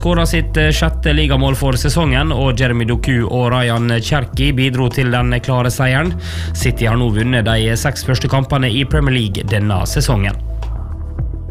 Skåret sitt sjette ligamål for sesongen, og Jeremy Doku og Ryan Cherki bidro til den klare seieren. City har nå vunnet de 6 første kampene i Premier League denne sesongen.